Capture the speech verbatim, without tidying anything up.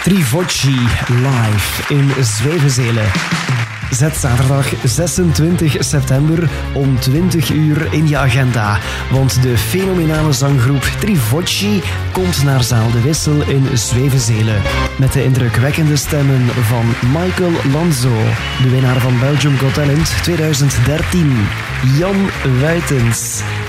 Trivocci live in Zwevenzelen. Zet zaterdag zesentwintig september om twintig uur in je agenda. Want de fenomenale zanggroep Trivocci komt naar Zaal de Wissel in Zwevenzelen. Met de indrukwekkende stemmen van Michael Lanzo, de winnaar van Belgium Got Talent tweeduizend dertien, Jan Wuitens,